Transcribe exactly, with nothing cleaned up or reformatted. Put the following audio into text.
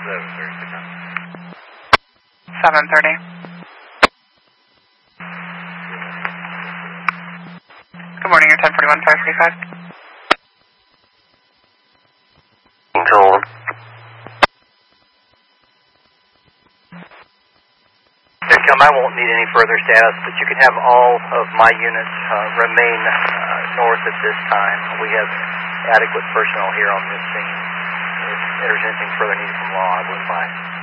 seven thirty. Good morning, you're ten forty-one, five forty-five. Control. I won't need any further status, but you can have all of my units uh, remain uh, north at this time. We have adequate personnel here on this scene. If there's anything further needed from law, I would advise.